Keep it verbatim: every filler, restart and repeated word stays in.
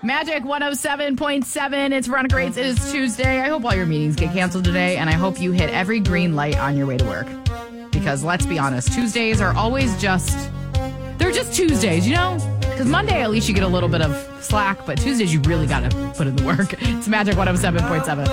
Magic one oh seven point seven. It's Veronica Rates. It is Tuesday. I hope all your meetings get canceled today, and I hope you hit every green light on your way to work. Because let's be honest, Tuesdays are always just, they're just Tuesdays, you know? Because Monday, at least you get a little bit of slack, but Tuesdays, you really got to put in the work. It's Magic one oh seven point seven.